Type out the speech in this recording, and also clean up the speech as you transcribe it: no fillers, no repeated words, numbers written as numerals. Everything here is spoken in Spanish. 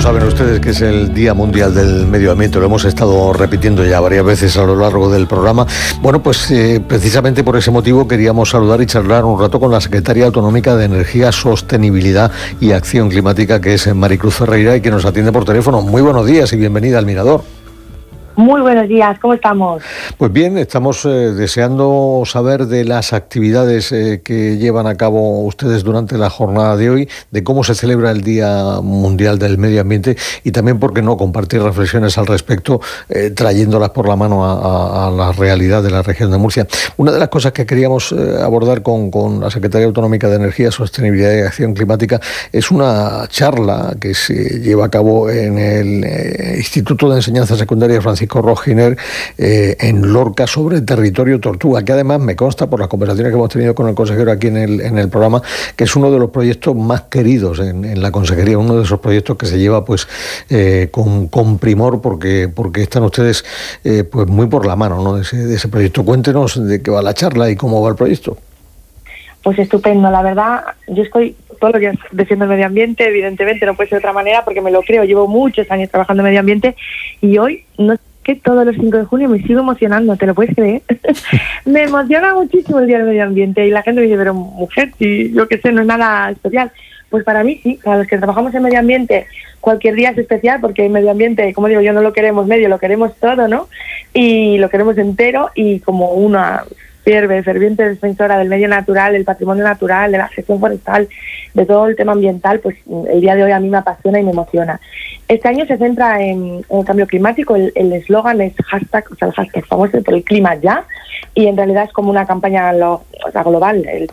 saben ustedes que es el Día Mundial del Medio Ambiente, lo hemos estado repitiendo ya varias veces a lo largo del programa. Bueno, pues precisamente por ese motivo queríamos saludar y charlar un rato con la Secretaria Autonómica de Energía, Sostenibilidad y Acción Climática, que es Maricruz Ferreira, y que nos atiende por teléfono. Muy buenos días y bienvenida al Mirador. Muy buenos días, ¿cómo estamos? Pues bien, estamos deseando saber de las actividades que llevan a cabo ustedes durante la jornada de hoy, de cómo se celebra el Día Mundial del Medio Ambiente y también, por qué no, compartir reflexiones al respecto, trayéndolas por la mano a la realidad de la región de Murcia. Una de las cosas que queríamos abordar con la Secretaría Autonómica de Energía, Sostenibilidad y Acción Climática es una charla que se lleva a cabo en el Instituto de Enseñanza Secundaria Francisco Roginer en Lorca, sobre el territorio tortuga, que además me consta por las conversaciones que hemos tenido con el consejero aquí en el programa, que es uno de los proyectos más queridos en la consejería, uno de esos proyectos que se lleva pues con primor porque están ustedes pues muy por la mano, ¿no?, de ese proyecto. Cuéntenos de qué va la charla y cómo va el proyecto. Pues estupendo, la verdad, yo estoy todos los días defiendo el medio ambiente, evidentemente no puede ser de otra manera porque me lo creo, llevo muchos años trabajando en medio ambiente y hoy no que todos los 5 de junio me sigo emocionando, ¿te lo puedes creer? Me emociona muchísimo el Día del Medio Ambiente y la gente me dice, pero mujer, si yo qué sé, no es nada especial. Pues para mí sí, para los que trabajamos en medio ambiente, cualquier día es especial porque el medio ambiente, como digo, yo no lo queremos medio, lo queremos todo, ¿no? Y lo queremos entero y como una ferviente defensora del medio natural, del patrimonio natural, de la gestión forestal, de todo el tema ambiental, pues el día de hoy a mí me apasiona y me emociona. Este año se centra en el cambio climático, el eslogan es hashtag, o sea, el hashtag famoso por el clima ya, y en realidad es como una campaña global.